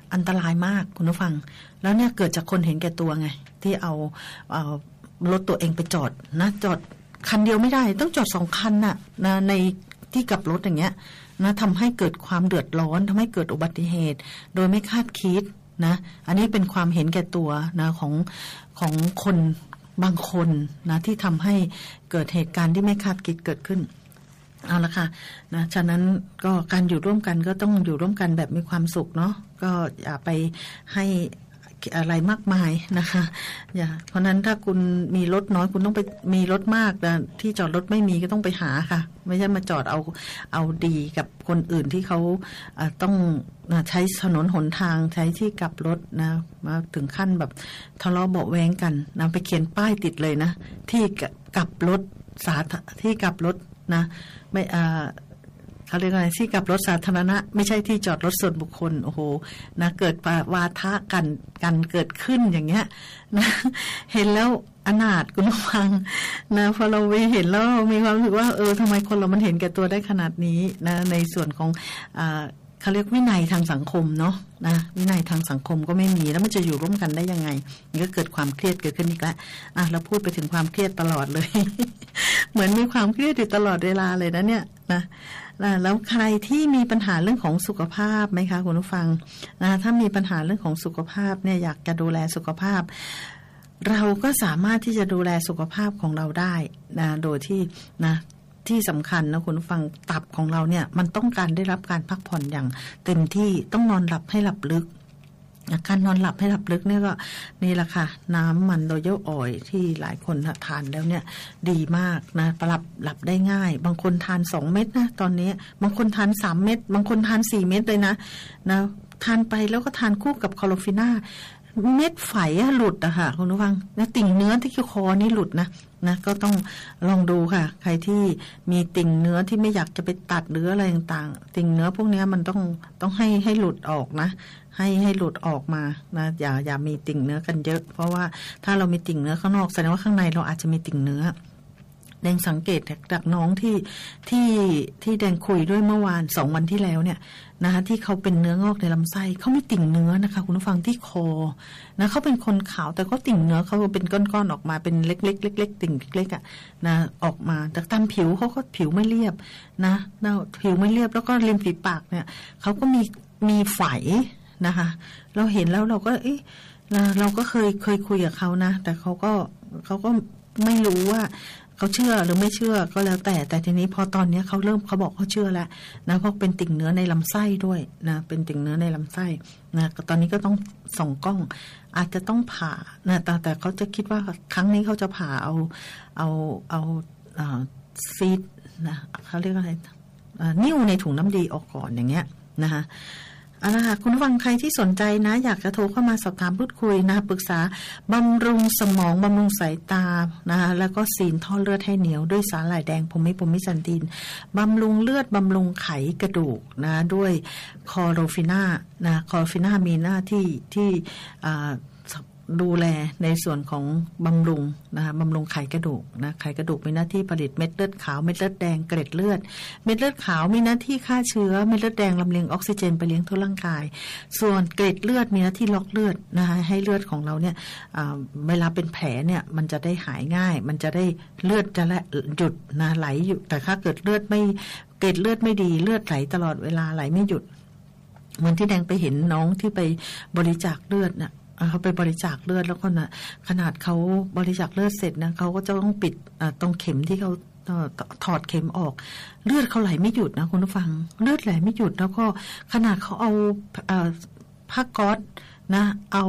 อันตรายมากคุณผู้ฟังแล้วเนี่ยเกิดจากคนเห็นแก่ตัวไงที่เอารถตัวเองไปจอดนะจอดคันเดียวไม่ได้ต้องจอด2 คันน่ะนะในที่กลับรถอย่างเงี้ยนะทำให้เกิดความเดือดร้อนทำให้เกิดอุบัติเหตุโดยไม่คาดคิดนะอันนี้เป็นความเห็นแก่ตัวนะของคนบางคนนะที่ทำให้เกิดเหตุการณ์ที่ไม่คาดคิดเกิดขึ้นเอาละค่ะนะฉะนั้นก็การอยู่ร่วมกันก็ต้องอยู่ร่วมกันแบบมีความสุขเนาะก็อย่าไปให้อะไรมากมายนะคะอย่าเพราะนั้นถ้าคุณมีรถน้อยคุณต้องไปมีรถมากแต่ที่จอดรถไม่มีก็ต้องไปหาค่ะไม่ใช่มาจอดเอาดีกับคนอื่นที่เขาต้องใช้ถนนหนทางใช้ที่กลับรถนะมาถึงขั้นแบบทะเลาะเบาะแว้งกันนะไปเขียนป้ายติดเลยนะที่กลับรถที่กลับรถนะไม่เขาเรียกอะไรที่กลับรถสาธารณะไม่ใช่ที่จอดรถส่วนบุคคลโอ้โหนะเกิดวาทะกันเกิดขึ้นอย่างเงี้ยนะเห็นแล้วอนาถคุณผู้ฟังนะพอเราไปเห็นแล้วมีความรู้สึกว่าทำไมคนเรามันเห็นแก่ตัวได้ขนาดนี้นะในส่วนของเขาเรียกวินัยทางสังคมเนาะนะวินัยทางสังคมก็ไม่มีแล้วมันจะอยู่ร่วมกันได้ยังไงมันก็เกิดความเครียดเกิดขึ้นอีกแล้วเราพูดไปถึงความเครียดตลอดเลย เหมือนมีความเครียดอยู่ตลอดเวลาเลยนะเนี่ยนะแล้วใครที่มีปัญหาเรื่องของสุขภาพไหมคะคุณผู้ฟังนะถ้ามีปัญหาเรื่องของสุขภาพเนี่ยอยากจะดูแลสุขภาพเราก็สามารถที่จะดูแลสุขภาพของเราได้นะโดยที่นะที่สำคัญนะคุณผู้ฟังตับของเราเนี่ยมันต้องการได้รับการพักผ่อนอย่างเต็มที่ต้องนอนหลับให้หลับลึกการนอนหลับให้หลับลึกเนี่ยก็นี่แหละค่ะน้ำมันโรยัลออยล์ที่หลายคนทานแล้วเนี่ยดีมากนะหลับได้ง่ายบางคนทาน2 เม็ดนะตอนนี้บางคนทาน3 เม็ดบางคนทาน4 เม็ดเลยนะทานไปแล้วก็ทานคู่กับคอโลฟิน่าเม็ดไฝหลุดอะค่ะคุณผู้ฟังนะติ่งเนื้อที่คอนี่หลุดนะก็ต้องลองดูค่ะใครที่มีติ่งเนื้อที่ไม่อยากจะไปตัดหรืออะไรต่างๆติ่งเนื้อพวกนี้มันต้องให้หลุดออกนะให้หลุดออกมานะอย่ามีติ่งเนื้อกันเยอะเพราะว่าถ้าเรามีติ่งเนื้อข้างนอกแสดงว่าข้างในเราอาจจะมีติ่งเนื้อแดงสังเกตจากน้องที่แดงคุยด้วยเมื่อวาน2 วันที่แล้วเนี่ยนะคะที่เขาเป็นเนื้องอกในลำไส้เขามีติ่งเนื้อนะคะคุณผู้ฟังที่คอนะเขาเป็นคนขาวแต่ก็ติ่งเนื้อเขาเป็นก้อนๆออกมาเป็นเล็กๆเล็กๆติ่งเล็กๆอ่ะนะออกมาแต่ตามผิวเขาก็ผิวไม่เรียบนะผิวไม่เรียบแล้วก็ริมฝีปากเนี่ยเขาก็มีไฝนะคะเราเห็นแล้วเราก็เราก็เคยคุยกับเขานะแต่เขาก็ไม่รู้ว่าเขาเชื่อหรือไม่เชื่อก็แล้วแต่ทีนี้พอตอนนี้เขาบอกเขาเชื่อแล้วนะเพราะเป็นติ่งเนื้อในลำไส้ด้วยนะเป็นติ่งเนื้อในลำไส้นะตอนนี้ก็ต้องส่องกล้องอาจจะต้องผ่านะแต่เขาจะคิดว่าครั้งนี้เขาจะผ่าเอาซีดนะเขาเรียกอะไรนิ่วในถุงน้ำดีออกก่อนอย่างเงี้ยนะคะเอาละค่ะคุณผู้ฟังใครที่สนใจนะอยากจะโทรเข้ามาสอบถามพูดคุยนะปรึกษาบำรุงสมองบำรุงสายตานะคะแล้วก็ซีนท่อเลือดให้เหนียวด้วยสาหร่ายแดงพรหมิซันตินบำรุงเลือดบำรุงไขกระดูกนะด้วยคอโรฟิน่านะคอโรฟิน่ามีหน้าที่ดูแลในส่วนของบำรุงนะคะบำรุงไขกระดูกนะไขกระดูกมีหน้าที่ผลิตเม็ดเลือดขาวเม็ดเลือดแดงเกล็ดเลือดเม็ดเลือดขาวมีหน้าที่ฆ่าเชื้อเม็ดเลือดแดงลำเลียงออกซิเจนไปเลี้ยงทั่วร่างกายส่วนเกล็ดเลือดมีหน้าที่ล็อกเลือดนะคะให้เลือดของเราเนี่ยเวลาเป็นแผลเนี่ยมันจะได้หายง่ายมันจะได้เลือดจะหยุดนะไหลอยู่แต่ถ้าเกิดเกล็ดเลือดไม่ดีเลือดไหลตลอดเวลาไหลไม่หยุดเหมือนที่แดงไปเห็นน้องที่ไปบริจาคเลือดน่ะเขาไปบริจาคเลือดแล้วก็นะขนาดเขาบริจาคเลือดเสร็จนะเขาก็จะต้องปิดตรงเข็มที่เขาถอดเข็มออกเลือดเขาไหลไม่หยุดนะคุณผู้ฟังเลือดไหลไม่หยุดแล้วก็ขนาดเขาเอาผ้าก๊อซนะเอา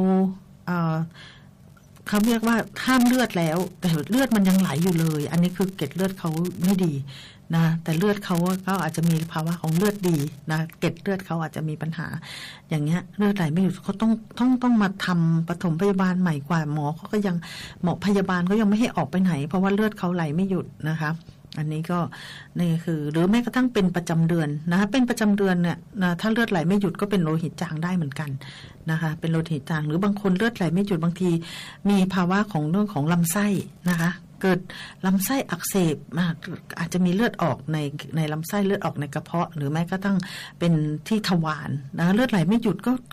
เขาเรียกว่าห้ามเลือดแล้วแต่เลือดมันยังไหลอยู่เลยอันนี้คือเกล็ดเลือดเขาไม่ดีนะแต่เลือดเขาก็อาจจะมีภาวะของเลือดดีนะเกล็ดเลือดเขาอาจจะมีปัญหาอย่างเงี้ยเลือดไหลไม่หยุดเขาต้องมาทำปฐมพยาบาลใหม่กว่าหมอเขาก็ยังหมอพยาบาลก็ยังไม่ให้ออกไปไหนเพราะว่าเลือดเขาไหลไม่หยุดนะคะอันนี้ก็นี่คือหรือแม้กระทั่งเป็นประจำเดือนนะคะเป็นประจำเดือนเนี่ยนะถ้าเลือดไหลไม่หยุดก็เป็นโลหิตจางได้เหมือนกันนะคะเป็นโลหิตจางหรือบางคนเลือดไหลไม่หยุดบางทีมีภาวะของเรื่องของลำไส้นะคะเกิดลำไส้อักเสบอาจจะมีเลือดออกในลำไส้เลือดออกในกระเพาะหรือแม้กระทั่งเป็นที่ทวารนะเลือดไหลไม่หยุด